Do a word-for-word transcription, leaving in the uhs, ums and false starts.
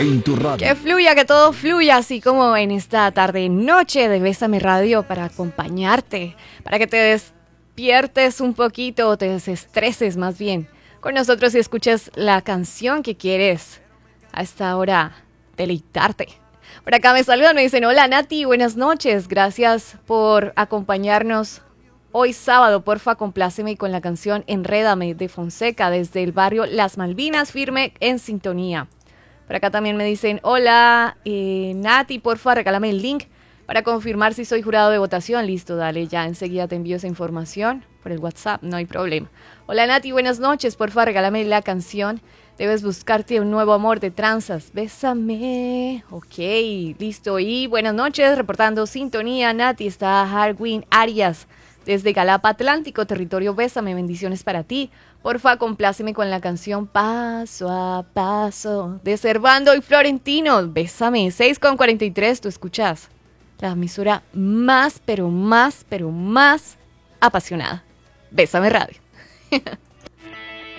en tu radio. Que fluya, que todo fluya, así como en esta tarde noche de Bésame Radio, para acompañarte, para que te despiertes un poquito o te desestreses más bien con nosotros y escuches la canción que quieres a esta hora deleitarte. Por acá me saludan, me dicen: hola Nati, buenas noches, gracias por acompañarnos hoy sábado. Porfa, compláceme con la canción Enrédame de Fonseca desde el barrio Las Malvinas, firme en sintonía. Por acá también me dicen: hola eh, Nati, porfa, regálame el link para confirmar si soy jurado de votación. Listo, dale, ya enseguida te envío esa información por el WhatsApp, no hay problema. Hola Nati, buenas noches, porfa, regálame la canción Debes buscarte un nuevo amor de Tranzas. Bésame. Ok, listo. Y buenas noches, reportando sintonía. Nati, está Harwin Arias desde Galapa Atlántico, territorio Bésame. Bendiciones para ti. Porfa, compláceme con la canción Paso a Paso de Servando y Florentino. Bésame. seis con cuarenta y tres, tú escuchas la emisora más, pero más, pero más apasionada. Bésame Radio.